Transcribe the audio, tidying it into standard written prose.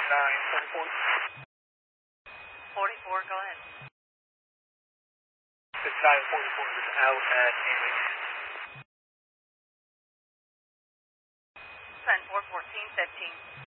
44, go ahead. 5944 is out at Image. Sun 414, 15.